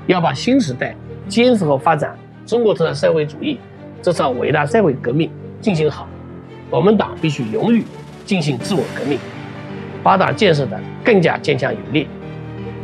要把新时代坚持和发展中国特色社会主义这场伟大社会革命进行好。我们党必须勇于进行自我革命，把党建设得更加坚强有力。